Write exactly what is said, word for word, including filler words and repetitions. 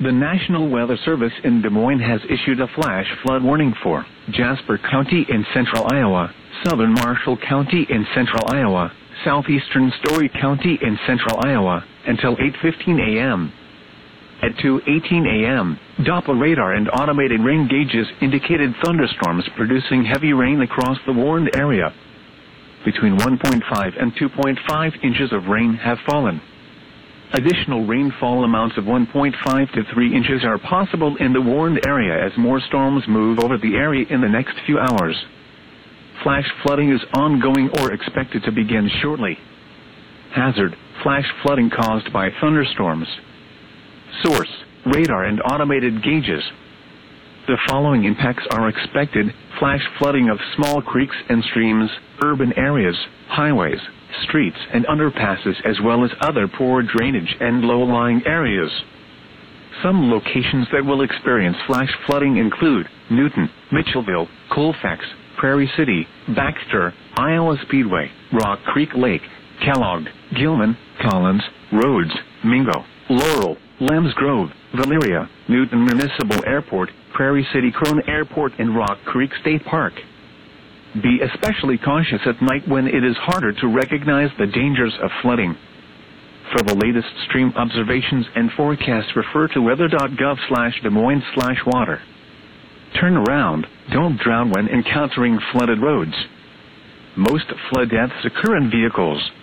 The National Weather Service in Des Moines has issued a flash flood warning for Jasper County in central Iowa, southern Marshall County in central Iowa, southeastern Story County in central Iowa, until eight fifteen a m At two eighteen a m, Doppler radar and automated rain gauges indicated thunderstorms producing heavy rain across the warned area. Between one point five and two point five inches of rain have fallen. Additional rainfall amounts of one point five to three inches are possible in the warned area as more storms move over the area in the next few hours. Flash flooding is ongoing or expected to begin shortly. Hazard: flash flooding caused by thunderstorms. Source: radar and automated gauges. The following impacts are expected: flash flooding of small creeks and streams, urban areas, highways, streets and underpasses, as well as other poor drainage and low-lying areas. Some locations that will experience flash flooding include Newton, Mitchellville, Colfax, Prairie City, Baxter, Iowa Speedway, Rock Creek Lake, Kellogg, Gilman, Collins, Rhodes, Mingo, Laurel, Lambs Grove, Valeria, Newton Municipal Airport, Prairie City Crone Airport, and Rock Creek State Park. Be especially cautious at night when it is harder to recognize the dangers of flooding. For the latest stream observations and forecasts, refer to weather.gov slash Des Moines slash water. Turn around, don't drown when encountering flooded roads. Most flood deaths occur in vehicles.